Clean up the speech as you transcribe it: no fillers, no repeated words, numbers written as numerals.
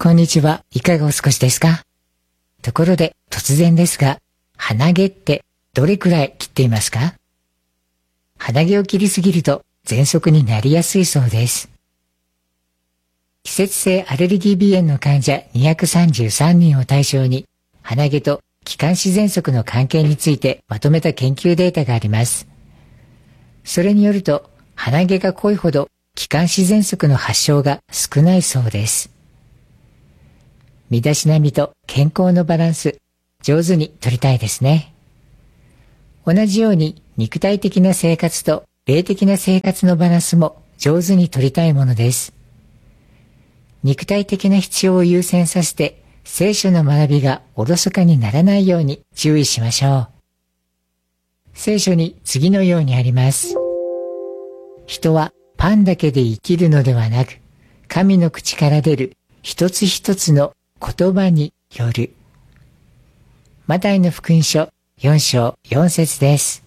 こんにちは。いかがお過ごしですか？ところで突然ですが、鼻毛ってどれくらい切っていますか？鼻毛を切りすぎると喘息になりやすいそうです。季節性アレルギー鼻炎の患者233人を対象に、鼻毛と気管支喘息の関係についてまとめた研究データがあります。それによると、鼻毛が濃いほど気管支喘息の発症が少ないそうです。身だしなみと健康のバランス、上手にとりたいですね。同じように肉体的な生活と霊的な生活のバランスも上手にとりたいものです。肉体的な必要を優先させて、聖書の学びがおろそかにならないように注意しましょう。聖書に次のようにあります。人はパンだけで生きるのではなく、神の口から出る一つ一つの言葉による。マタイの福音書4章4節です。